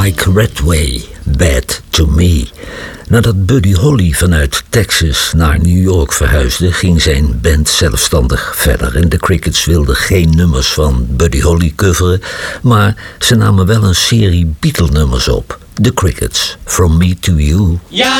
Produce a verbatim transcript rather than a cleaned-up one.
Mike Redway, Bad to Me. Nadat Buddy Holly vanuit Texas naar New York verhuisde, ging zijn band zelfstandig verder. En de Crickets wilden geen nummers van Buddy Holly coveren, maar ze namen wel een serie Beatle-nummers op. The Crickets, From Me to You. Ja,